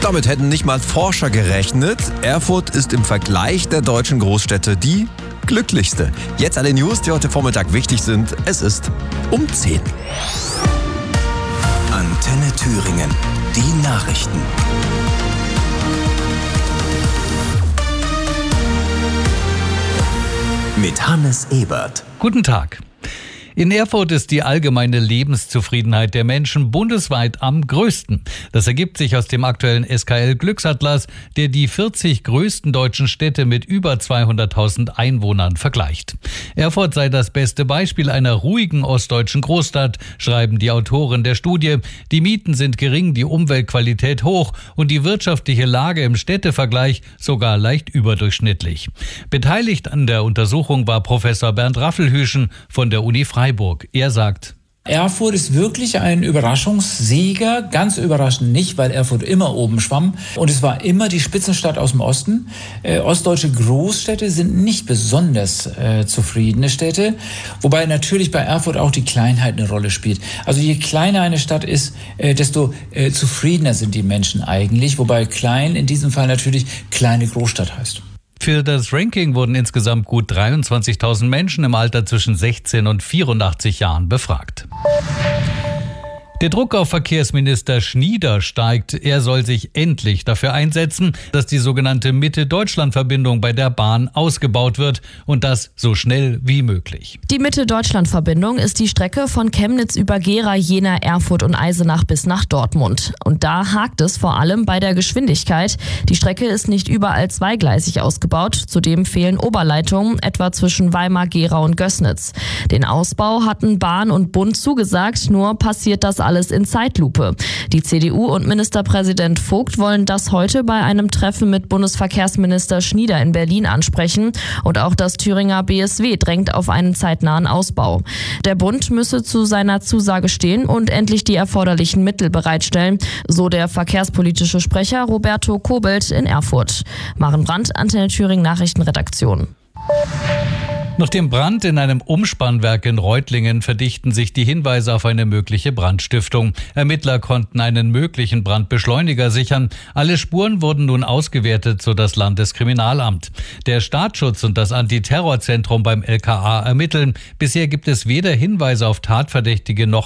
Damit hätten nicht mal Forscher gerechnet. Erfurt ist im Vergleich der deutschen Großstädte die glücklichste. Jetzt alle News, die heute Vormittag wichtig sind. Es ist um 10. Antenne Thüringen. Die Nachrichten. Mit Hannes Ebert. Guten Tag. In Erfurt ist die allgemeine Lebenszufriedenheit der Menschen bundesweit am größten. Das ergibt sich aus dem aktuellen SKL-Glücksatlas, der die 40 größten deutschen Städte mit über 200.000 Einwohnern vergleicht. Erfurt sei das beste Beispiel einer ruhigen ostdeutschen Großstadt, schreiben die Autoren der Studie. Die Mieten sind gering, die Umweltqualität hoch und die wirtschaftliche Lage im Städtevergleich sogar leicht überdurchschnittlich. Beteiligt an der Untersuchung war Professor Bernd Raffelhüschen von der Uni Freiburg. Er sagt: Erfurt ist wirklich ein Überraschungssieger, ganz überraschend nicht, weil Erfurt immer oben schwamm und es war immer die Spitzenstadt aus dem Osten. Ostdeutsche Großstädte sind nicht besonders zufriedene Städte, wobei natürlich bei Erfurt auch die Kleinheit eine Rolle spielt. Also je kleiner eine Stadt ist, desto zufriedener sind die Menschen eigentlich, wobei klein in diesem Fall natürlich kleine Großstadt heißt. Für das Ranking wurden insgesamt gut 23.000 Menschen im Alter zwischen 16 und 84 Jahren befragt. Der Druck auf Verkehrsminister Schnieder steigt. Er soll sich endlich dafür einsetzen, dass die sogenannte Mitte-Deutschland-Verbindung bei der Bahn ausgebaut wird und das so schnell wie möglich. Die Mitte-Deutschland-Verbindung ist die Strecke von Chemnitz über Gera, Jena, Erfurt und Eisenach bis nach Dortmund. Und da hakt es vor allem bei der Geschwindigkeit. Die Strecke ist nicht überall zweigleisig ausgebaut. Zudem fehlen Oberleitungen, etwa zwischen Weimar, Gera und Gößnitz. Den Ausbau hatten Bahn und Bund zugesagt, nur passiert das alles in Zeitlupe. Die CDU und Ministerpräsident Vogt wollen das heute bei einem Treffen mit Bundesverkehrsminister Schnieder in Berlin ansprechen. Und auch das Thüringer BSW drängt auf einen zeitnahen Ausbau. Der Bund müsse zu seiner Zusage stehen und endlich die erforderlichen Mittel bereitstellen, so der verkehrspolitische Sprecher Roberto Kobelt in Erfurt. Maren Brandt, Antenne Thüringen Nachrichtenredaktion. Nach dem Brand in einem Umspannwerk in Reutlingen verdichten sich die Hinweise auf eine mögliche Brandstiftung. Ermittler konnten einen möglichen Brandbeschleuniger sichern. Alle Spuren wurden nun ausgewertet, so das Landeskriminalamt. Der Staatsschutz und das Antiterrorzentrum beim LKA ermitteln. Bisher gibt es weder Hinweise auf Tatverdächtige noch